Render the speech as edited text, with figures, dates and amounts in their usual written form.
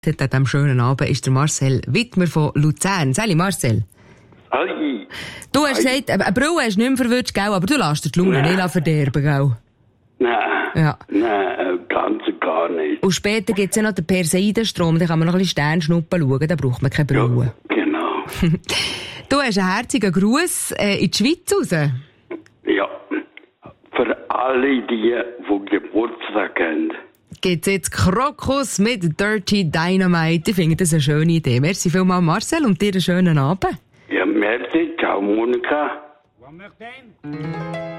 An diesem schönen Abend ist der Marcel Wittmer von Luzern. Salut Marcel. Hi. Du hast gesagt, eine Brille hast du nicht mehr verwünscht, gell? Aber du lässt dir die Laune nicht verderben, gell? Nein, Ja. nein, ganz und gar nicht. Und später gibt es ja noch den Perseidenstrom, da kann man noch ein bisschen Sternschnuppen schauen, da braucht man keine Brille. Ja, genau. Du hast einen herzigen Gruß in die Schweiz raus. Ja, für alle die Geburtstag haben. Gibt's jetzt Krokus mit Dirty Dynamite. Ich finde das eine schöne Idee. Merci vielmals Marcel und dir einen schönen Abend. Ja, merci. Ciao, Monika.